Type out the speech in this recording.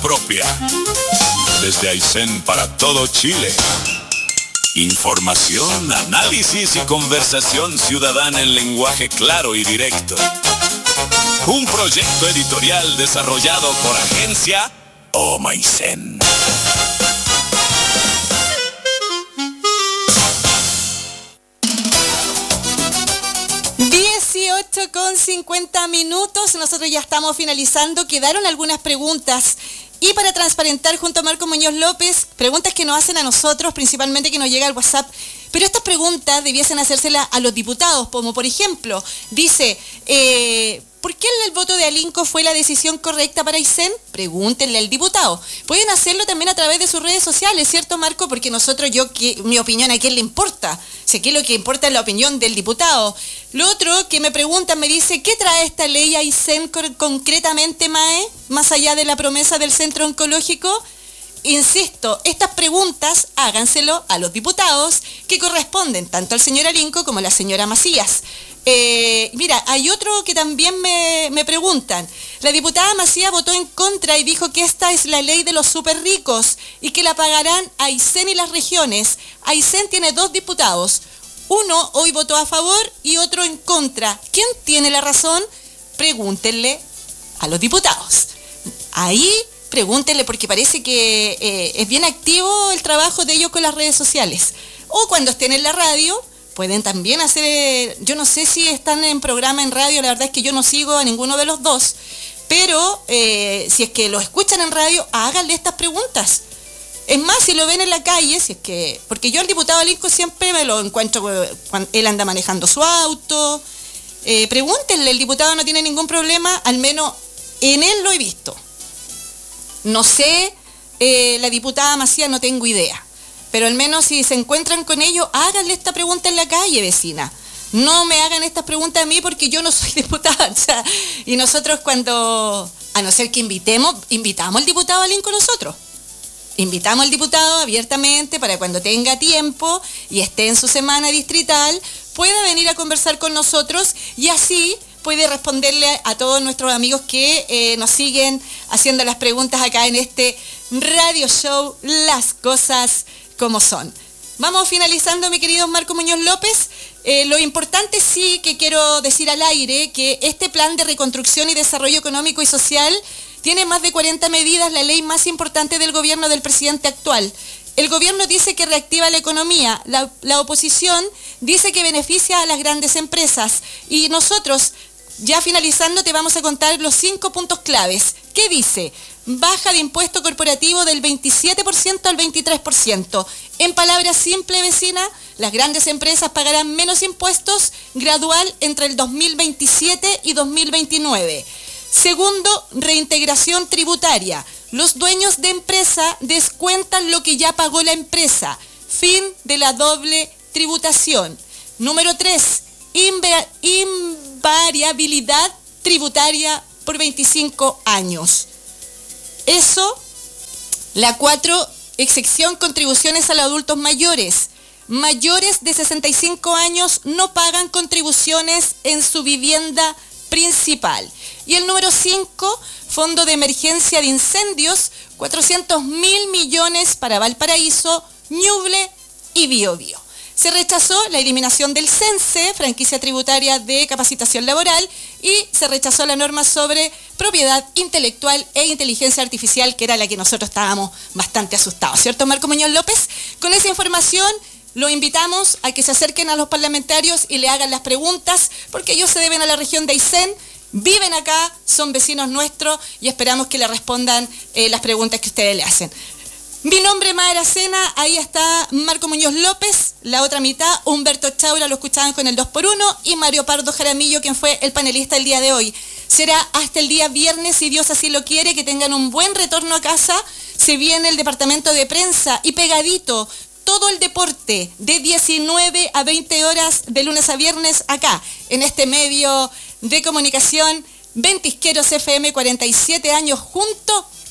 propia. Desde Aysén para todo Chile. Información, análisis y conversación ciudadana en lenguaje claro y directo. Un proyecto editorial desarrollado por Agencia Aysén. 18:50. Nosotros ya estamos finalizando. Quedaron algunas preguntas. Y para transparentar junto a Marco Muñoz López, preguntas que nos hacen a nosotros, principalmente que nos llega al WhatsApp. Pero estas preguntas debiesen hacérselas a los diputados, como por ejemplo, dice, ¿por qué el voto de Alinco fue la decisión correcta para Aysén? Pregúntenle al diputado. Pueden hacerlo también a través de sus redes sociales, ¿cierto, Marco? Porque nosotros, mi opinión, ¿a quién le importa? Sé que lo que importa es la opinión del diputado. Lo otro que me preguntan, me dice, ¿qué trae esta ley a Aysén concretamente, Mae? Más allá de la promesa del centro oncológico. Insisto, estas preguntas háganselo a los diputados que corresponden tanto al señor Alinco como a la señora Macías. Mira, hay otro que también me preguntan. La diputada Macías votó en contra y dijo que esta es la ley de los súper ricos y que la pagarán Aysén y las regiones. Aysén tiene 2 diputados. Uno hoy votó a favor y otro en contra. ¿Quién tiene la razón? Pregúntenle a los diputados. Ahí pregúntenle, porque parece que es bien activo el trabajo de ellos con las redes sociales. O cuando estén en la radio, pueden también hacer, yo no sé si están en programa en radio, la verdad es que yo no sigo a ninguno de los dos, pero si es que lo escuchan en radio, háganle estas preguntas. Es más, si lo ven en la calle, si es que, porque yo al diputado Alinco siempre me lo encuentro cuando él anda manejando su auto, pregúntenle, el diputado no tiene ningún problema, al menos en él lo he visto. No sé, la diputada Macías no tengo idea, pero al menos si se encuentran con ellos, háganle esta pregunta en la calle, vecina. No me hagan estas preguntas a mí porque yo no soy diputada. O sea, y nosotros cuando, a no ser que invitamos al diputado Alinco nosotros. Invitamos al diputado abiertamente para cuando tenga tiempo y esté en su semana distrital, pueda venir a conversar con nosotros y así puede responderle a todos nuestros amigos que nos siguen haciendo las preguntas acá en este radio show, Las Cosas Como Son. Vamos finalizando, mi querido Marco Muñoz López. Lo importante sí que quiero decir al aire, que este plan de reconstrucción y desarrollo económico y social tiene más de 40 medidas, la ley más importante del gobierno del presidente actual. El gobierno dice que reactiva la economía, la oposición dice que beneficia a las grandes empresas y nosotros, ya finalizando, te vamos a contar los 5 puntos claves. ¿Qué dice? Baja de impuesto corporativo del 27% al 23%. En palabras simples, vecina, las grandes empresas pagarán menos impuestos gradual entre el 2027 y 2029. Segundo, reintegración tributaria. Los dueños de empresa descuentan lo que ya pagó la empresa. Fin de la doble tributación. Número 3, invariabilidad tributaria por 25 años. Eso. La 4, excepción contribuciones a los adultos mayores. Mayores de 65 años no pagan contribuciones en su vivienda principal. Y el número 5, Fondo de Emergencia de Incendios, 400.000 millones para Valparaíso, Ñuble y Biobío. Se rechazó la eliminación del CENSE, franquicia tributaria de capacitación laboral, y se rechazó la norma sobre propiedad intelectual e inteligencia artificial, que era la que nosotros estábamos bastante asustados, ¿cierto, Marco Muñoz López? Con esa información, lo invitamos a que se acerquen a los parlamentarios y le hagan las preguntas, porque ellos se deben a la región de Aysén, viven acá, son vecinos nuestros y esperamos que le respondan las preguntas que ustedes le hacen. Mi nombre es Mae Aracena, ahí está Marco Muñoz López, la otra mitad, Humberto Chaura, lo escuchaban con el 2x1, y Mario Pardo Jaramillo, quien fue el panelista el día de hoy. Será hasta el día viernes, si Dios así lo quiere, que tengan un buen retorno a casa. Se viene el departamento de prensa y pegadito todo el deporte de 19 a 20 horas de lunes a viernes acá, en este medio de comunicación, Ventisqueros FM, 47 años junto